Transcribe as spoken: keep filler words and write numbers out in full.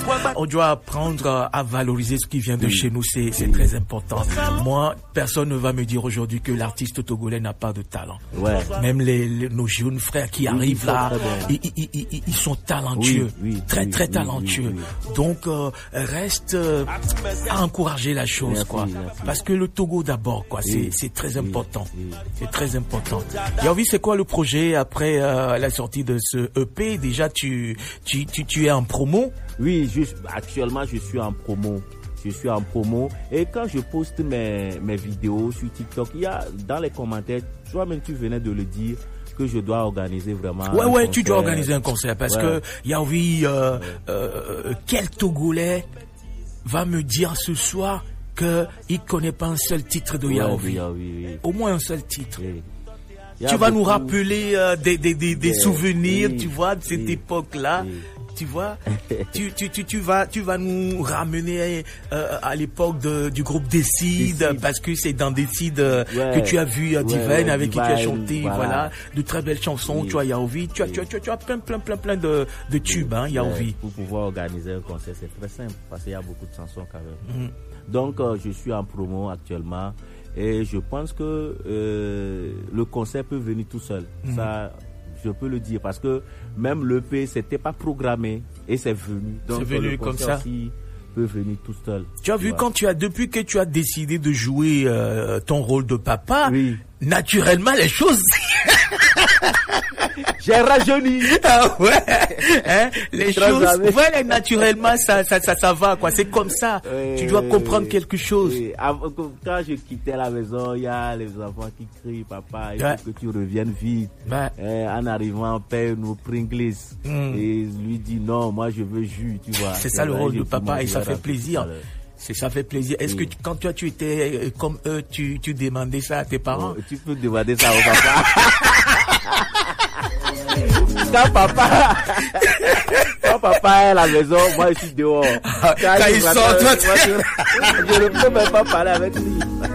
On doit apprendre à valoriser ce qui vient de oui. chez nous, c'est, c'est oui. très important. Moi, personne ne va me dire aujourd'hui que l'artiste togolais n'a pas de talent. Ouais. Même les, les, nos jeunes frères qui oui, arrivent là, ils, ils, ils, ils sont talentueux, oui, oui, très très oui, talentueux. Oui, oui. Donc, euh, reste euh, à encourager la chose, merci, quoi. Merci. Parce que le Togo d'abord, quoi, oui. c'est, c'est très important. Oui. Oui. C'est très important. Yaovi, c'est quoi le projet après euh, la sortie de ce E P? Déjà, tu, tu, tu, tu es en promo? Oui, je, actuellement, je suis en promo. Je suis en promo. Et quand je poste mes, mes vidéos sur TikTok, il y a dans les commentaires, toi-même, tu venais de le dire, que je dois organiser vraiment. Ouais, ouais, concert. Tu dois organiser un concert parce ouais. que, Yaovi, euh, ouais. euh, quel Togolais va me dire ce soir qu'il connaît pas un seul titre de Yaovi? Ouais, oui, oui, oui. Au moins un seul titre. Oui. Tu vas beaucoup... nous rappeler euh, des, des, des, des yeah. souvenirs, oui. tu vois, de cette oui. époque-là. Oui. Tu vois, tu, tu, tu, tu vas, tu vas nous ramener euh, à l'époque de, du groupe Décide, Décide, parce que c'est dans Décide euh, ouais. que tu as vu euh, Divine, ouais, ouais, avec Divine, qui tu as chanté, voilà, voilà de très belles chansons. Oui. Tu as Yaovi, tu as, oui. tu as, tu as, tu as plein, plein, plein, plein de, de tubes, hein, Yaovi. Ouais, pour pouvoir organiser un concert, c'est très simple, parce qu'il y a beaucoup de chansons quand même. Mm. Donc, euh, je suis en promo actuellement, et je pense que euh, le concert peut venir tout seul. Mm. Ça. Je peux le dire parce que même l'E P c'était pas programmé et c'est venu. Donc c'est venu comme ça. Aussi peut venir tout seul. Tu as vu vois. Quand tu as depuis que tu as décidé de jouer euh, ton rôle de papa, oui. naturellement les choses. J'ai rajeuni. Ah ouais. Hein? Les choses, voilà, naturellement, ça, ça, ça, ça va, quoi. C'est comme ça. Oui, tu dois comprendre oui, quelque chose. Oui. Quand je quittais la maison, il y a les enfants qui crient, papa, il ouais. faut que tu reviennes vite. Ouais. Eh, en arrivant, père nous Pringles. Mm. Et lui dit non, moi je veux jus, tu vois. C'est ça le rôle de papa et ça fait plaisir. C'est ça fait plaisir. Est-ce oui. que tu, quand toi tu étais comme eux, tu, tu demandais ça à tes parents? Oh, tu peux demander ça au papa. Quand papa, quand papa est à la maison, moi je suis dehors. Quand, quand il sort, toi, je ne peux même pas parler avec lui.